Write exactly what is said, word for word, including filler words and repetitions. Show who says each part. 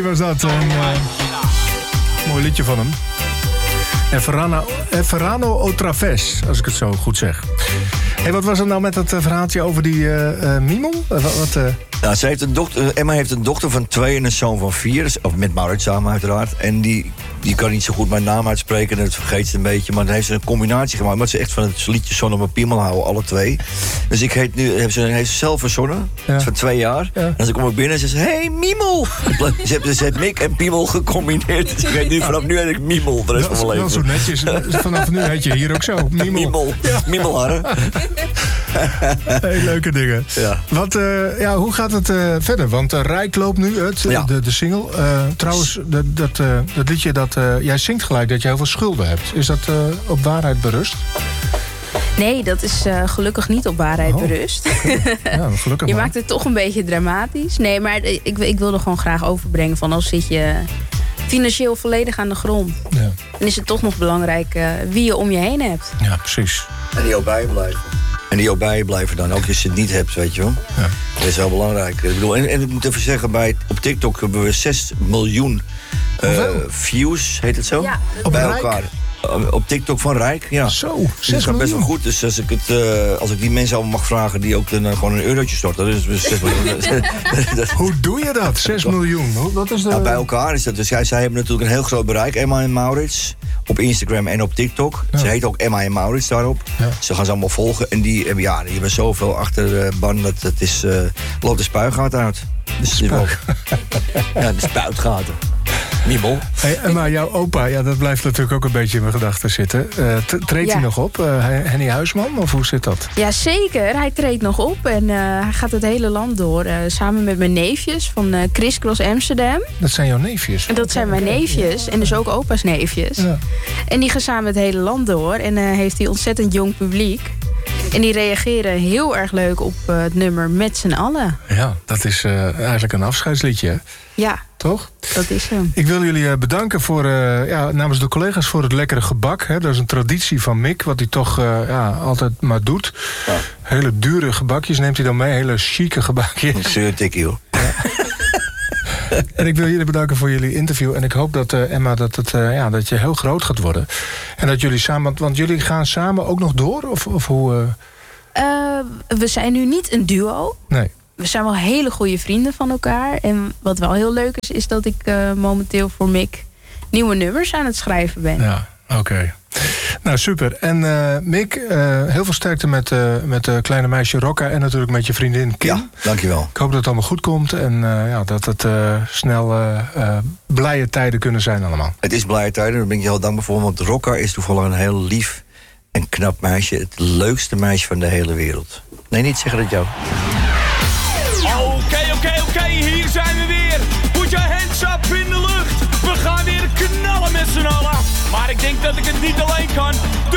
Speaker 1: was dat. Een uh, mooi liedje van hem. En Verano, eh, Verano Otra Vez, als ik het zo goed zeg. Hey, wat was er nou met dat uh, verhaaltje over die uh, uh, Mimel? Uh, wat, wat, uh...
Speaker 2: nou, ze heeft een dochter, Emma heeft een dochter van twee en een zoon van vier. Of met Maurits samen uiteraard. En die, die kan niet zo goed mijn naam uitspreken. Dat vergeet ze een beetje. Maar dan heeft ze een combinatie gemaakt. Maar ze echt van het liedje Zon op mijn piemel houden, alle twee. Dus ik heet nu, heeft ze heeft ze zelf verzonnen. Ja. Van twee jaar. Ja. En als ik kom ook binnen en ze zegt, hey, Miemel! Ze heeft, ze heeft Mick en Piemel gecombineerd. Dus ik weet nu, vanaf nu heet ik Miemel de rest van mijn leven.
Speaker 1: Wel zo netjes. Vanaf nu heet je hier ook zo. Miemel.
Speaker 2: Miemel. Ja. Miemelharre.
Speaker 1: Hey, leuke dingen. Ja. Wat, uh, ja, hoe gaat het uh, verder? Want uh, Rijk loopt nu uit, uh, ja. de, de single. Uh, trouwens, dat, dat, uh, dat liedje, dat, uh, jij zingt gelijk dat je heel veel schulden hebt. Is dat uh, op waarheid berust?
Speaker 3: Nee, dat is uh, gelukkig niet op waarheid oh. berust.
Speaker 1: Ja, gelukkig
Speaker 3: je
Speaker 1: maar.
Speaker 3: maakt het toch een beetje dramatisch. Nee, maar ik, ik wilde gewoon graag overbrengen van als zit je financieel volledig aan de grond. Ja. Dan is het toch nog belangrijk uh, wie je om je heen hebt.
Speaker 1: Ja, precies.
Speaker 2: En die ook bij je blijven. En die ook bij je blijven dan, ook als je het niet hebt, weet je wel. Ja. Dat is wel belangrijk. Ik bedoel, en, en ik moet even zeggen, bij, op TikTok hebben we zes miljoen uh, views, heet het zo? Ja, dat bij elkaar. Rijk. Op TikTok van Rijk, ja.
Speaker 1: Zo,
Speaker 2: dus dat gaat best wel goed. Dus als ik, het, uh, als ik die mensen allemaal mag vragen die ook uh, gewoon een eurotje storten, dat is dus zes miljoen.
Speaker 1: Hoe doe je dat? zes miljoen? Wat is de...
Speaker 2: nou, bij elkaar is dat. Dus zij, zij hebben natuurlijk een heel groot bereik, Emma en Maurits. Op Instagram en op TikTok. Ja. Ze heet ook Emma en Maurits daarop. Ja. Ze gaan ze allemaal volgen. En die hebben, ja, die hebben zoveel achterban dat het is. Uh, loopt de spuigaten uit. Dus
Speaker 1: Spuig.
Speaker 2: Ja, de spuitgaten. Miemel.
Speaker 1: Hey, Emma, jouw opa, ja, dat blijft natuurlijk ook een beetje in mijn gedachten zitten. Uh, treedt ja. hij nog op? Uh, Henny Huisman, of hoe zit dat?
Speaker 3: Ja, zeker. Hij treedt nog op en uh, hij gaat het hele land door. Uh, samen met mijn neefjes van uh, Crisscross Amsterdam.
Speaker 1: Dat zijn jouw neefjes?
Speaker 3: En dat zijn mijn neefjes. Ja. En dus ook opa's neefjes. Ja. En die gaan samen het hele land door. En uh, heeft hij ontzettend jong publiek. En die reageren heel erg leuk op uh, het nummer Met z'n allen.
Speaker 1: Ja, dat is uh, eigenlijk een afscheidsliedje.
Speaker 3: Ja.
Speaker 1: Toch?
Speaker 3: Dat is hem.
Speaker 1: Ik wil jullie uh, bedanken voor, uh, ja, namens de collega's voor het lekkere gebak. Hè. Dat is een traditie van Mick, wat hij toch uh, ja, altijd maar doet. Ja. Hele dure gebakjes neemt hij dan mee, hele chique gebakjes.
Speaker 2: Zeer tikkie, hoor. Ja.
Speaker 1: En ik wil jullie bedanken voor jullie interview. En ik hoop dat, uh, Emma, dat, het, uh, ja, dat je heel groot gaat worden. En dat jullie samen, want jullie gaan samen ook nog door? Of, of hoe? Uh...
Speaker 3: Uh, we zijn nu niet een duo.
Speaker 1: Nee.
Speaker 3: We zijn wel hele goede vrienden van elkaar. En wat wel heel leuk is, is dat ik uh, momenteel voor Mick nieuwe nummers aan het schrijven ben.
Speaker 1: Ja, oké. Okay. Nou, super. En uh, Mick, uh, heel veel sterkte met, uh, met de kleine meisje Rocca en natuurlijk met je vriendin Kim.
Speaker 2: Ja, dankjewel.
Speaker 1: Ik hoop dat het allemaal goed komt en uh, ja, dat het uh, snel uh, uh, blije tijden kunnen zijn allemaal.
Speaker 2: Het is blije tijden, daar ben ik je heel dankbaar voor. Want Rocca is toevallig een heel lief en knap meisje. Het leukste meisje van de hele wereld. Nee, niet zeggen dat jou.
Speaker 4: Oké, oké, oké, hier zijn we weer. Put your hands up in de lucht. We gaan weer knallen met z'n allen. Maar ik denk dat ik het niet alleen kan.